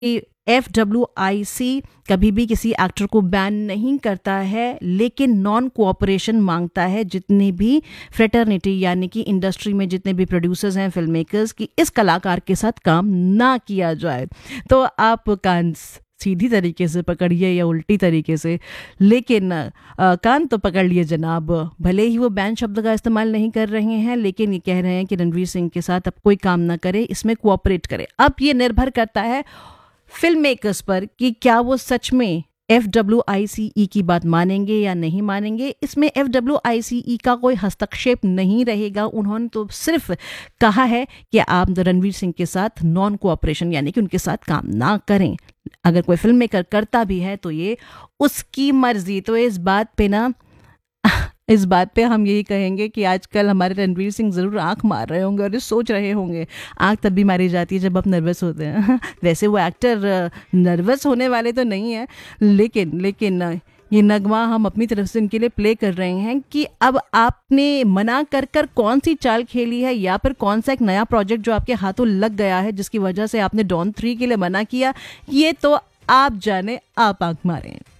FWIC कभी भी किसी एक्टर को बैन नहीं करता है, लेकिन नॉन कोऑपरेशन मांगता है जितने भी फ्रेटर्निटी यानी कि इंडस्ट्री में जितने भी प्रोड्यूसर्स हैं, फिल्म मेकर्स, की इस कलाकार के साथ काम ना किया जाए। तो आप कान सीधी तरीके से पकड़िए या उल्टी तरीके से, लेकिन कान तो पकड़ लिए जनाब। भले ही वो बैन शब्द का इस्तेमाल नहीं कर रहे हैं, लेकिन ये कह रहे हैं कि रणवीर सिंह के साथ अब कोई काम ना करे, इसमें कोऑपरेट करे। अब ये निर्भर करता है फिल्म मेकर्स पर कि क्या वो सच में FWICE की बात मानेंगे या नहीं मानेंगे। इसमें FWICE का कोई हस्तक्षेप नहीं रहेगा। उन्होंने तो सिर्फ कहा है कि आप रणवीर सिंह के साथ नॉन कोऑपरेशन यानी कि उनके साथ काम ना करें। अगर कोई फिल्म मेकर करता भी है तो ये उसकी मर्जी। तो इस बात पे हम यही कहेंगे कि आजकल हमारे रणवीर सिंह ज़रूर आंख मार रहे होंगे और ये सोच रहे होंगे। आंख तब भी मारी जाती है जब आप नर्वस होते हैं। वैसे वो एक्टर नर्वस होने वाले तो नहीं है, लेकिन ये नगमा हम अपनी तरफ से उनके लिए प्ले कर रहे हैं कि अब आपने मना कर कर कौन सी चाल खेली है, या फिर कौन सा एक नया प्रोजेक्ट जो आपके हाथों लग गया है जिसकी वजह से आपने डॉन 3 के लिए मना किया, ये तो आप जाने, आप आंख मारें।